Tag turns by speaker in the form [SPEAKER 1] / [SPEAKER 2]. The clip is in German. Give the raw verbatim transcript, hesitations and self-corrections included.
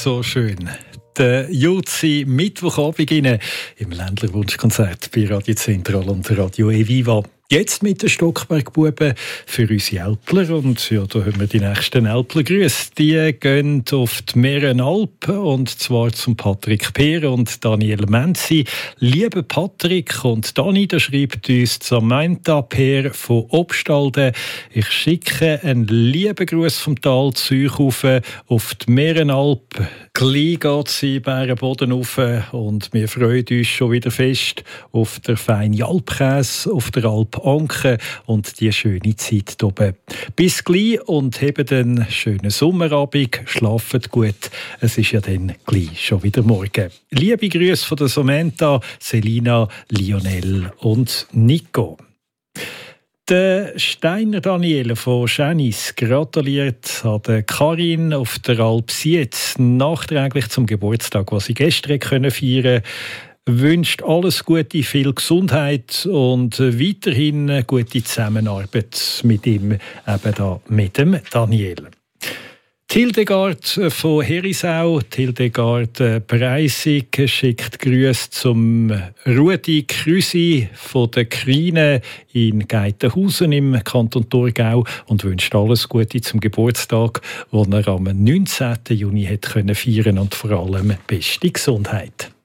[SPEAKER 1] so schön. Der Jutzi Mittwochabend rein im Ländler Wunschkonzert bei Radio Zentral und Radio Eviva. Jetzt mit den Stockberg-Buben für unsere Älpler. Und ja, da haben wir die nächsten Älpler-Grüße. Die gehen auf die Meerenalp, und zwar zum Patrick Peer und Daniel Menzi. Lieber Patrick und Dani, da schreibt uns Samantha Peer von Obstalden. Ich schicke einen lieben Gruß vom Tal Zürich auf, auf die Meerenalp. Gleich geht sie Bärenboden rauf und wir freuen uns schon wieder fest auf der feine Alpkäse, auf der Alp Anken und die schöne Zeit hier oben. Bis gleich und habt einen schönen Sommerabend. Schlaft gut. Es ist ja dann gleich schon wieder morgen. Liebe Grüße von der Samantha, Selina, Lionel und Nico. Der Steiner Daniel von Schenis gratuliert an der Karin auf der Alp Sietz nachträglich zum Geburtstag, was sie gestern feiern konnte. Wünscht alles Gute, viel Gesundheit und weiterhin eine gute Zusammenarbeit mit ihm, eben da mit dem Daniel. Hildegard von Herisau, Hildegard Breisig schickt Grüße zum Rudi Krüsi von der Krine in Geitenhausen im Kanton Thurgau und wünscht alles Gute zum Geburtstag, den er am neunzehnten Juni hat feiern können, und vor allem beste Gesundheit.